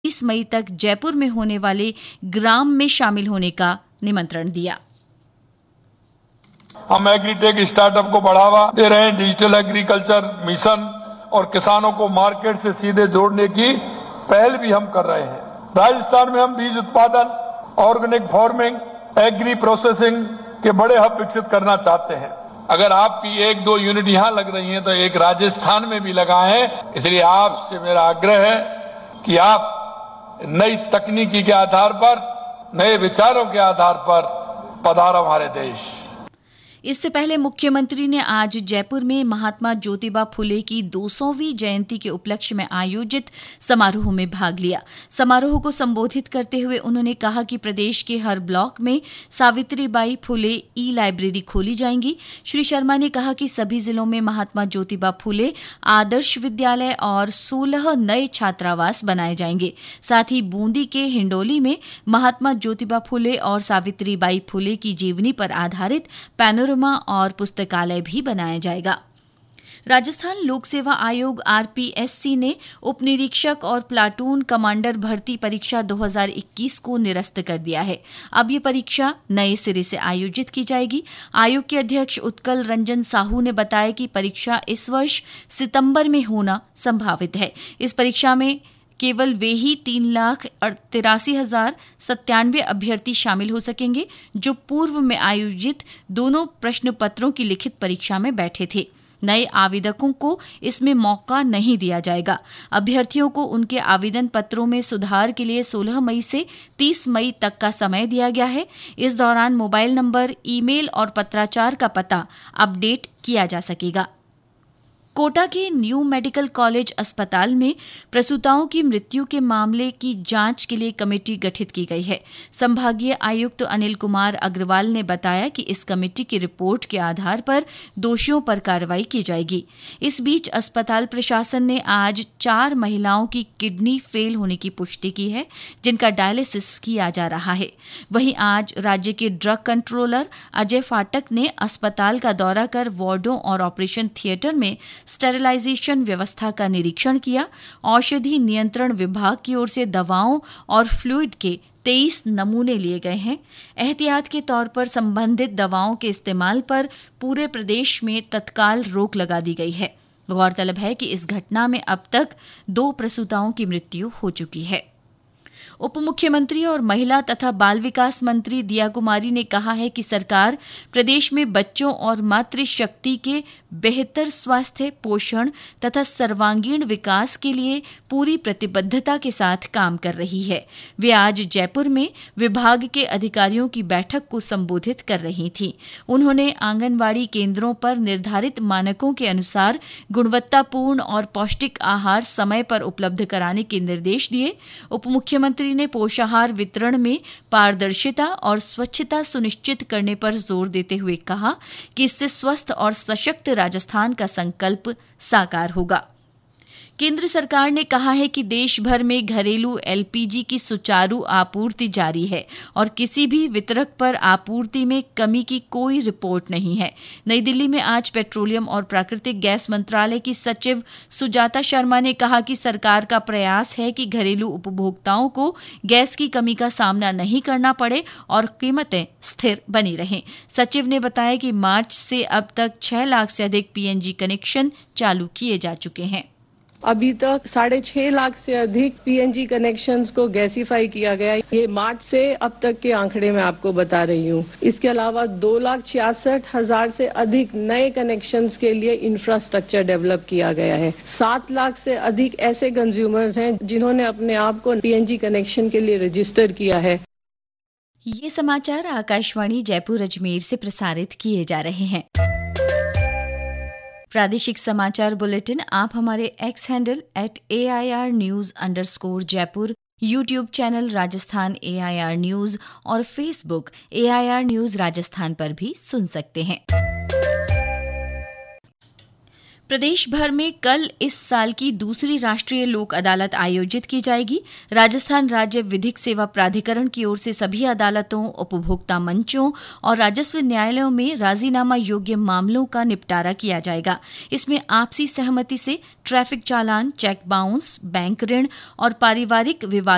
30 मई तक जयपुर में होने वाले ग्राम में शामिल होने का निमंत्रण दिया। हम एग्रीटेक स्टार्टअप को बढ़ावा दे रहे हैं, डिजिटल एग्रीकल्चर मिशन और किसानों को मार्केट से सीधे जोड़ने की पहल भी हम कर रहे हैं। राजस्थान में हम बीज उत्पादन, ऑर्गेनिक फार्मिंग, एग्री प्रोसेसिंग के बड़े हब विकसित करना चाहते हैं। अगर आपकी 1-2 यूनिट यहाँ लग रही हैं तो एक राजस्थान में भी लगाएं। इसलिए आपसे मेरा आग्रह है कि आप नई तकनीकी के आधार पर, नए विचारों के आधार पर पधारो हमारे देश। इससे पहले मुख्यमंत्री ने आज जयपुर में महात्मा ज्योतिबा फुले की 200वीं जयंती के उपलक्ष्य में आयोजित समारोह में भाग लिया। समारोह को संबोधित करते हुए उन्होंने कहा कि प्रदेश के हर ब्लॉक में सावित्रीबाई फुले ई-लाइब्रेरी खोली जाएंगी। श्री शर्मा ने कहा कि सभी जिलों में महात्मा ज्योतिबा फुले आदर्श विद्यालय और 16 नए छात्रावास बनाए जाएंगे। साथ ही बूंदी के हिंडोली में महात्मा ज्योतिबा फुले और सावित्रीबाई फुले की जीवनी पर आधारित पैनोरमा और पुस्तकालय भी बनाया जाएगा। राजस्थान लोक सेवा आयोग आरपीएससी ने उप निरीक्षक और प्लाटून कमांडर भर्ती परीक्षा 2021 को निरस्त कर दिया है। अब ये परीक्षा नए सिरे से आयोजित की जाएगी। आयोग के अध्यक्ष उत्कल रंजन साहू ने बताया कि परीक्षा इस वर्ष सितंबर में होना संभावित है। इस परीक्षा में केवल वे ही 3,83,097 अभ्यर्थी शामिल हो सकेंगे जो पूर्व में आयोजित दोनों प्रश्न पत्रों की लिखित परीक्षा में बैठे थे। नए आवेदकों को इसमें मौका नहीं दिया जाएगा। अभ्यर्थियों को उनके आवेदन पत्रों में सुधार के लिए 16 मई से 30 मई तक का समय दिया गया है। इस दौरान मोबाइल नंबर, ईमेल और पत्राचार का पता अपडेट किया जा सकेगा। कोटा के न्यू मेडिकल कॉलेज अस्पताल में प्रसूताओं की मृत्यु के मामले की जांच के लिए कमेटी गठित की गई है। संभागीय आयुक्त अनिल कुमार अग्रवाल ने बताया कि इस कमेटी की रिपोर्ट के आधार पर दोषियों पर कार्रवाई की जाएगी। इस बीच अस्पताल प्रशासन ने आज 4 महिलाओं की किडनी फेल होने की पुष्टि की है, जिनका डायलिसिस किया जा रहा है। वहीं आज राज्य के ड्रग कंट्रोलर अजय फाटक ने अस्पताल का दौरा कर वार्डों और ऑपरेशन थिएटर में स्टेरिलाइजेशन व्यवस्था का निरीक्षण किया। औषधि नियंत्रण विभाग की ओर से दवाओं और फ्लूइड के 23 नमूने लिए गए हैं। एहतियात के तौर पर संबंधित दवाओं के इस्तेमाल पर पूरे प्रदेश में तत्काल रोक लगा दी गई है। गौरतलब है कि इस घटना में अब तक 2 प्रसूताओं की मृत्यु हो चुकी है। उप मुख्यमंत्री और महिला तथा बाल विकास मंत्री दिया कुमारी ने कहा है कि सरकार प्रदेश में बच्चों और मातृशक्ति के बेहतर स्वास्थ्य, पोषण तथा सर्वांगीण विकास के लिए पूरी प्रतिबद्धता के साथ काम कर रही है। वे आज जयपुर में विभाग के अधिकारियों की बैठक को संबोधित कर रही थीं। उन्होंने आंगनवाड़ी केंद्रों पर निर्धारित मानकों के अनुसार गुणवत्तापूर्ण और पौष्टिक आहार समय पर उपलब्ध कराने के निर्देश दिए। उप मुख्यमंत्री ने पोषाहार वितरण में पारदर्शिता और स्वच्छता सुनिश्चित करने पर जोर देते हुए कहा कि इससे स्वस्थ और सशक्त राजस्थान का संकल्प साकार होगा। केंद्र सरकार ने कहा है कि देश भर में घरेलू एलपीजी की सुचारू आपूर्ति जारी है और किसी भी वितरक पर आपूर्ति में कमी की कोई रिपोर्ट नहीं है। नई दिल्ली में आज पेट्रोलियम और प्राकृतिक गैस मंत्रालय की सचिव सुजाता शर्मा ने कहा कि सरकार का प्रयास है कि घरेलू उपभोक्ताओं को गैस की कमी का सामना नहीं करना पड़े और कीमतें स्थिर बनी रहें। सचिव ने बताया कि मार्च से अब तक 6 लाख से अधिक पीएनजी कनेक्शन चालू किए जा चुके हैं। अभी तक 6.5 लाख से अधिक पीएनजी कनेक्शंस को गैसीफाई किया गया। ये मार्च से अब तक के आंकड़े मैं आपको बता रही हूँ। इसके अलावा 2,66,000 से अधिक नए कनेक्शंस के लिए इंफ्रास्ट्रक्चर डेवलप किया गया है। 7 लाख से अधिक ऐसे कंज्यूमर्स हैं जिन्होंने अपने आप को पीएनजी कनेक्शन के लिए रजिस्टर किया है। ये समाचार आकाशवाणी जयपुर अजमेर से प्रसारित किए जा रहे हैं। प्रादेशिक समाचार बुलेटिन आप हमारे x handle @AIR_News_Jaipur, YouTube channel Rajasthan AIR news और फेसबुक AIR न्यूज राजस्थान पर भी सुन सकते हैं। प्रदेश भर में कल इस साल की दूसरी राष्ट्रीय लोक अदालत आयोजित की जाएगी। राजस्थान राज्य विधिक सेवा प्राधिकरण की ओर से सभी अदालतों, उपभोक्ता मंचों और राजस्व न्यायालयों में राजीनामा योग्य मामलों का निपटारा किया जाएगा। इसमें आपसी सहमति से ट्रैफिक चालान, चेक बाउंस, बैंक ऋण और पारिवारिक विवाद